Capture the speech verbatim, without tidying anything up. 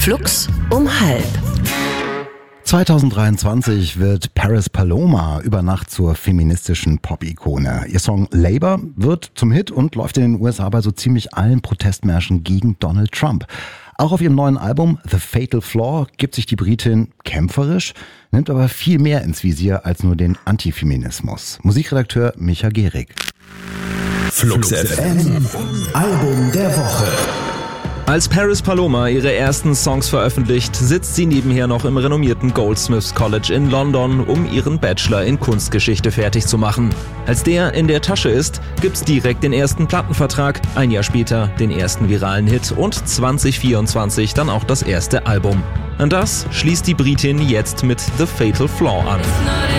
Flux um halb. zweitausenddreiundzwanzig wird Paris Paloma über Nacht zur feministischen Pop-Ikone. Ihr Song Labor wird zum Hit und läuft in den U S A bei so ziemlich allen Protestmärschen gegen Donald Trump. Auch auf ihrem neuen Album The Fatal Flaw gibt sich die Britin kämpferisch, nimmt aber viel mehr ins Visier als nur den Antifeminismus. Musikredakteur Micha Gehrig. Flux F M, Album der Woche. Als Paris Paloma ihre ersten Songs veröffentlicht, sitzt sie nebenher noch im renommierten Goldsmiths College in London, um ihren Bachelor in Kunstgeschichte fertig zu machen. Als der in der Tasche ist, gibt's direkt den ersten Plattenvertrag, ein Jahr später den ersten viralen Hit und zwanzig vierundzwanzig dann auch das erste Album. An das schließt die Britin jetzt mit The Fatal Flaw an.